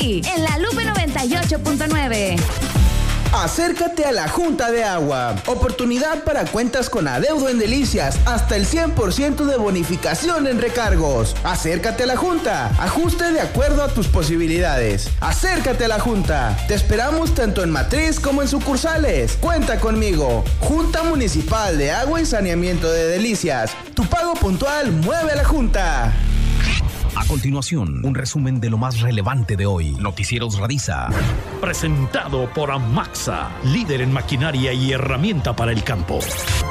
aquí, en La Lupe 98.9. Acércate a la Junta de Agua. Oportunidad para cuentas con adeudo en Delicias. Hasta el 100% de bonificación en recargos. Acércate a la Junta. Ajuste de acuerdo a tus posibilidades. Acércate a la Junta. Te esperamos tanto en matriz como en sucursales. Cuenta conmigo. Junta Municipal de Agua y Saneamiento de Delicias. Tu pago puntual mueve a la Junta. A continuación, un resumen de lo más relevante de hoy. Noticieros Radiza. Presentado por Amaxa, líder en maquinaria y herramienta para el campo.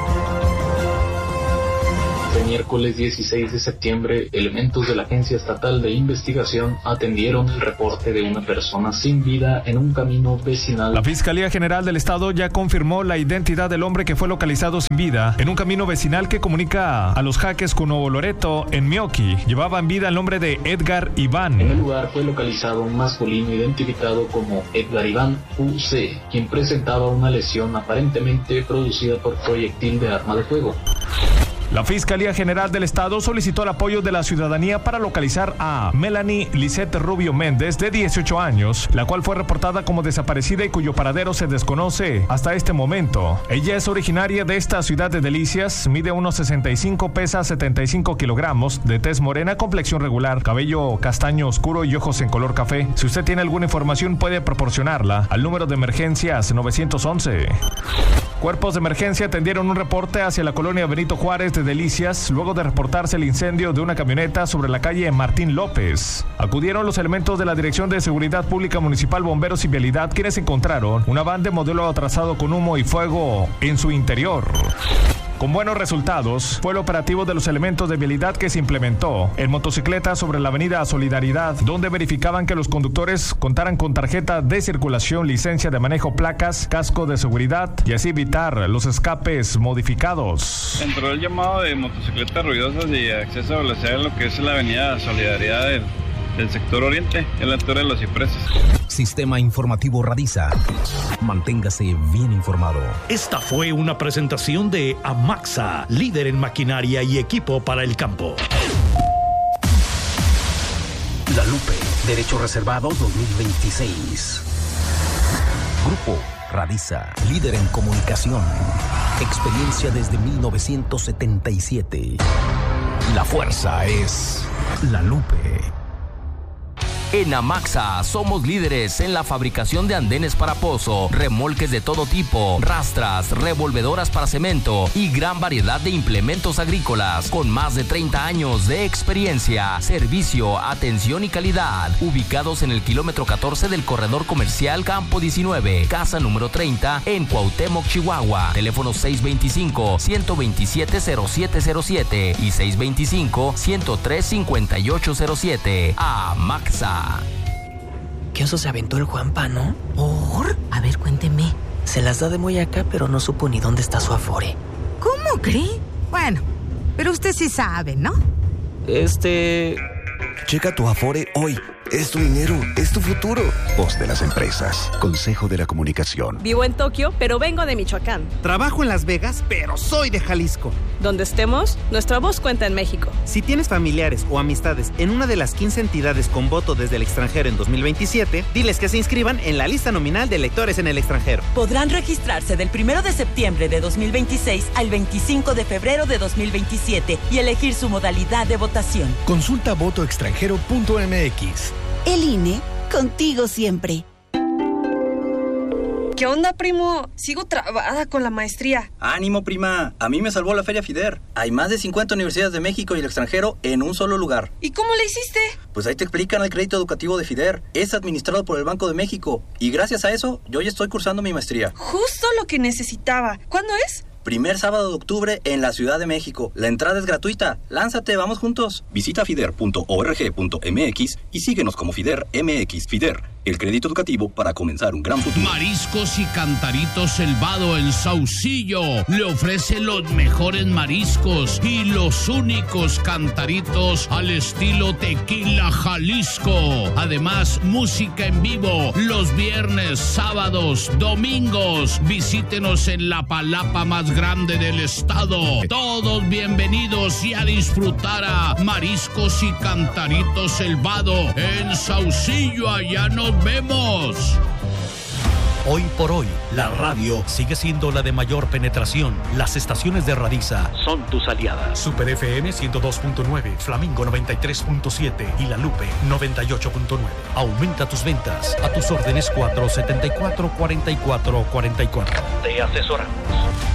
Este miércoles 16 de septiembre, elementos de la Agencia Estatal de Investigación atendieron el reporte de una persona sin vida en un camino vecinal. La Fiscalía General del Estado ya confirmó la identidad del hombre que fue localizado sin vida en un camino vecinal que comunica a Los Jaques con Nuevo Loreto, en Mioqui. Llevaba en vida el nombre de Edgar Iván. En el lugar fue localizado un masculino identificado como Edgar Iván U.C., quien presentaba una lesión aparentemente producida por proyectil de arma de fuego. La Fiscalía General del Estado solicitó el apoyo de la ciudadanía para localizar a Melanie Lisette Rubio Méndez, de 18 años, la cual fue reportada como desaparecida y cuyo paradero se desconoce hasta este momento. Ella es originaria de esta ciudad de Delicias, mide 1.65, pesa 75 kilogramos, de tez morena, complexión regular, cabello castaño oscuro y ojos en color café. Si usted tiene alguna información, puede proporcionarla al número de emergencias 911. Cuerpos de emergencia atendieron un reporte hacia la colonia Benito Juárez de Delicias, luego de reportarse el incendio de una camioneta sobre la calle Martín López. Acudieron los elementos de la Dirección de Seguridad Pública Municipal, Bomberos y Vialidad, quienes encontraron una van de modelo atrasado con humo y fuego en su interior. Con buenos resultados fue el operativo de los elementos de vialidad que se implementó en motocicleta sobre la avenida Solidaridad, donde verificaban que los conductores contaran con tarjeta de circulación, licencia de manejo, placas, casco de seguridad y así evitar los escapes modificados. Dentro del llamado de motocicletas ruidosas y acceso a velocidad en lo que es la avenida Solidaridad del sector oriente, en la altura de los cipreses. Sistema Informativo Radiza. Manténgase bien informado. Esta fue una presentación de Amaxa, líder en maquinaria y equipo para el campo. La Lupe, Derecho Reservado 2026. Grupo Radiza, líder en comunicación. Experiencia desde 1977. La fuerza es La Lupe. En Amaxa somos líderes en la fabricación de andenes para pozo, remolques de todo tipo, rastras, revolvedoras para cemento y gran variedad de implementos agrícolas con más de 30 años de experiencia, servicio, atención y calidad. Ubicados en el kilómetro 14 del corredor comercial Campo 19, casa número 30 en Cuauhtémoc, Chihuahua. Teléfono 625-127-0707 y 625-103-5807. Amaxa. ¿Qué oso se aventó el Juanpa, no? ¿Por? A ver, cuénteme. Se las da de muy acá, pero no supo ni dónde está su Afore. ¿Cómo cree? Bueno, pero usted sí sabe, ¿no? Checa tu Afore hoy. Es tu dinero, es tu futuro. Voz de las empresas. Consejo de la Comunicación. Vivo en Tokio, pero vengo de Michoacán. Trabajo en Las Vegas, pero soy de Jalisco. Donde estemos, nuestra voz cuenta en México. Si tienes familiares o amistades en una de las 15 entidades con voto desde el extranjero en 2027, diles que se inscriban en la lista nominal de electores en el extranjero. Podrán registrarse del 1 de septiembre de 2026 al 25 de febrero de 2027 y elegir su modalidad de votación. Consulta votoextranjero.mx. El INE, contigo siempre. ¿Qué onda, primo? Sigo trabada con la maestría. ¡Ánimo, prima! A mí me salvó la Feria FIDER. Hay más de 50 universidades de México y el extranjero en un solo lugar. ¿Y cómo le hiciste? Pues ahí te explican el crédito educativo de FIDER. Es administrado por el Banco de México. Y gracias a eso, yo ya estoy cursando mi maestría. Justo lo que necesitaba. ¿Cuándo es? Primer sábado de octubre en la Ciudad de México. La entrada es gratuita. Lánzate, vamos juntos. Visita fider.org.mx y síguenos como FIDER MX. FIDER, el crédito educativo para comenzar un gran futuro. Mariscos y Cantaritos El Vado en Saucillo le ofrece los mejores mariscos y los únicos cantaritos al estilo Tequila Jalisco. Además, música en vivo los viernes, sábados, domingos. Visítenos en la palapa más grande del estado. Todos bienvenidos y a disfrutar a Mariscos y Cantaritos El Vado en Saucillo. Allá nos nos vemos. Hoy por hoy, la radio sigue siendo la de mayor penetración. Las estaciones de Radiza son tus aliadas. Super FM 102.9, Flamingo 93.7 y La Lupe 98.9. Aumenta tus ventas. A tus órdenes 474-4444. Te asesoramos.